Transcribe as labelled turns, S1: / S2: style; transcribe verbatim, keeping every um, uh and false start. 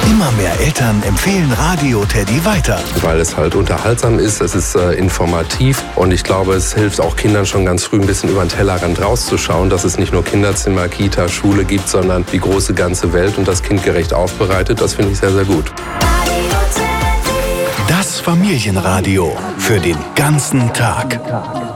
S1: Immer mehr Eltern empfehlen Radio Teddy weiter.
S2: Weil es halt unterhaltsam ist, es ist äh, informativ und ich glaube, es hilft auch Kindern schon ganz früh ein bisschen über den Tellerrand rauszuschauen, dass es nicht nur Kinderzimmer, Kita, Schule gibt, sondern die große ganze Welt und das kindgerecht aufbereitet. Das finde ich sehr, sehr gut.
S1: Das Familienradio für den ganzen Tag.